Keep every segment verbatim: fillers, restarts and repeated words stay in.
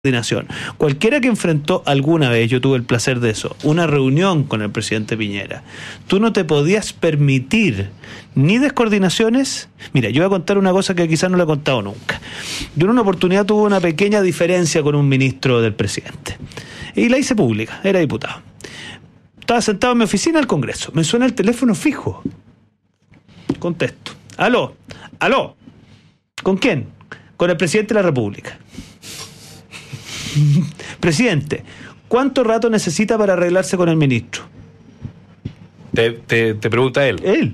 coordinación. Cualquiera que enfrentó alguna vez, yo tuve el placer de eso, una reunión con el presidente Piñera, tú no te podías permitir ni descoordinaciones. Mira, yo voy a contar una cosa que quizás no la he contado nunca. Yo en una oportunidad tuve una pequeña diferencia con un ministro del presidente y la hice pública, era diputado. Estaba sentado en mi oficina del Congreso, me suena el teléfono fijo, contesto, aló, aló, ¿con quién? Con el presidente de la República. Presidente, ¿cuánto rato necesita para arreglarse con el ministro? Te, te, te pregunta él. Él.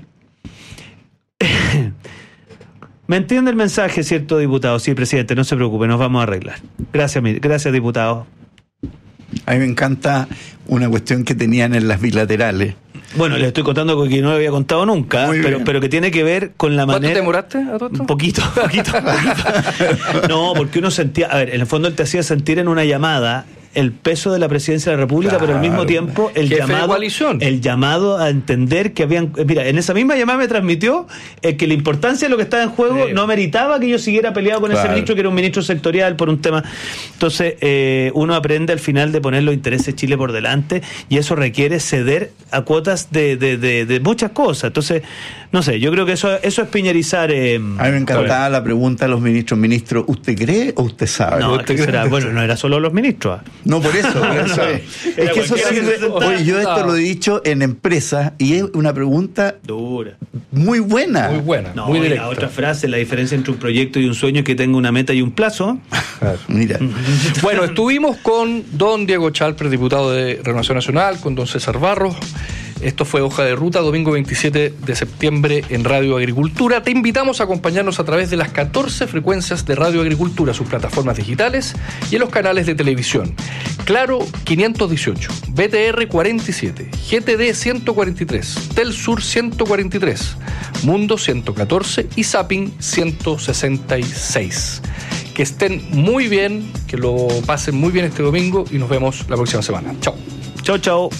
¿Me entiende el mensaje, cierto, diputado? Sí, presidente, no se preocupe, nos vamos a arreglar. Gracias, gracias, diputado. A mí me encanta una cuestión que tenían en las bilaterales. Bueno, le estoy contando que no lo había contado nunca, pero, pero que tiene que ver con la manera... ¿Cuánto te demoraste a todo esto? Un poquito, poquito, poquito. No, porque uno sentía... A ver, en el fondo él te hacía sentir en una llamada el peso de la presidencia de la República, claro, pero al mismo tiempo el llamado, el llamado a entender que habían... Mira, en esa misma llamada me transmitió eh, que la importancia de lo que estaba en juego sí. no meritaba que yo siguiera peleado con claro. ese ministro, que era un ministro sectorial por un tema. Entonces, eh, uno aprende al final de poner los intereses de Chile por delante, y eso requiere ceder a cuotas de, de, de, de muchas cosas. Entonces, no sé, yo creo que eso, eso es piñerizar... Eh, a mí me encantaba la pregunta a los ministros. Ministro, ¿usted cree o usted sabe? No, ¿Usted cree? Será, bueno, no era solo los ministros. No, por eso, por eso es. Es que eso sí, oye, yo esto lo he dicho en empresas y es una pregunta dura, muy buena. Muy buena, no, muy directa. La otra frase, la diferencia entre un proyecto y un sueño es que tenga una meta y un plazo. Claro, mira. Bueno, estuvimos con don Diego Chalper, diputado de Renovación Nacional, con don César Barros. Esto fue Hoja de Ruta, domingo veintisiete de septiembre en Radio Agricultura. Te invitamos a acompañarnos a través de las catorce frecuencias de Radio Agricultura, sus plataformas digitales y en los canales de televisión. Claro quinientos dieciocho, B T R cuarenta y siete, G T D ciento cuarenta y tres, Telsur ciento cuarenta y tres, Mundo ciento catorce y Zapping ciento sesenta y seis. Que estén muy bien, que lo pasen muy bien este domingo y nos vemos la próxima semana. Chao. Chao, chao.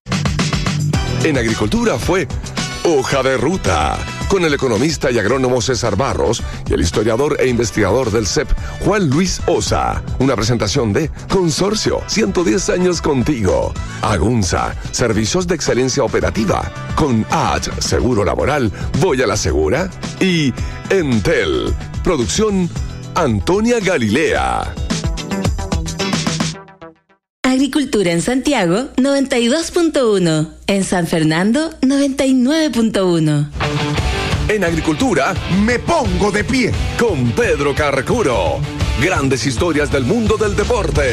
En Agricultura fue Hoja de Ruta, con el economista y agrónomo César Barros y el historiador e investigador del C E P, Juan Luis Osa. Una presentación de Consorcio, ciento diez años contigo. Agunza, servicios de excelencia operativa. Con A H, Seguro Laboral, voy a la segura. Y Entel, producción Antonia Galilea. Agricultura en Santiago, noventa y dos punto uno. En San Fernando, noventa y nueve punto uno. En Agricultura, me pongo de pie. Con Pedro Carcuro. Grandes historias del mundo del deporte.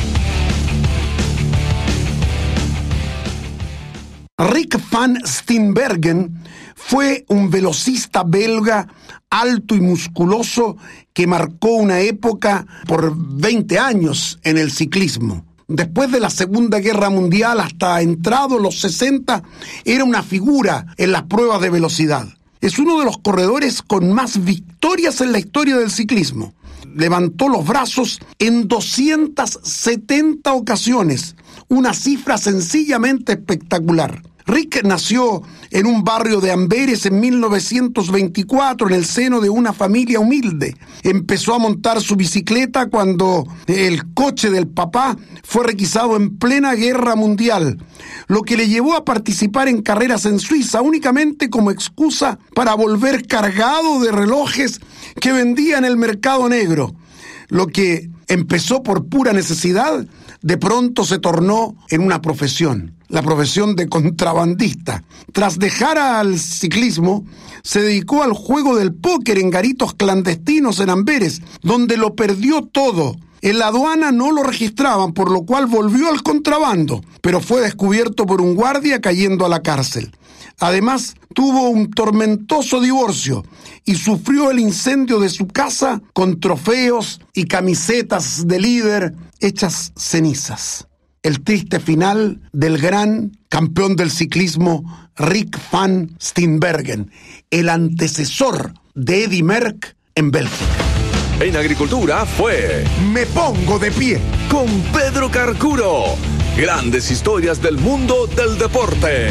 Rik van Steenbergen fue un velocista belga alto y musculoso que marcó una época por veinte años en el ciclismo. Después de la Segunda Guerra Mundial, hasta entrado los sesenta, era una figura en las pruebas de velocidad. Es uno de los corredores con más victorias en la historia del ciclismo. Levantó los brazos en doscientas setenta ocasiones, una cifra sencillamente espectacular. Rik nació en un barrio de Amberes en mil novecientos veinticuatro en el seno de una familia humilde. Empezó a montar su bicicleta cuando el coche del papá fue requisado en plena guerra mundial, lo que le llevó a participar en carreras en Suiza únicamente como excusa para volver cargado de relojes que vendía en el mercado negro. Lo que empezó por pura necesidad, de pronto se tornó en una profesión. La profesión de contrabandista. Tras dejar al ciclismo, se dedicó al juego del póker en garitos clandestinos en Amberes, donde lo perdió todo. En la aduana no lo registraban, por lo cual volvió al contrabando, pero fue descubierto por un guardia cayendo a la cárcel. Además, tuvo un tormentoso divorcio y sufrió el incendio de su casa con trofeos y camisetas de líder hechas cenizas. El triste final del gran campeón del ciclismo Rik van Steenbergen, el antecesor de Eddy Merckx en Bélgica. En Agricultura fue Me pongo de pie con Pedro Carcuro. Grandes historias del mundo del deporte.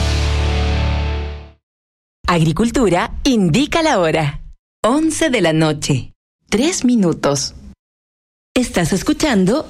Agricultura indica la hora. once de la noche. Tres minutos. Estás escuchando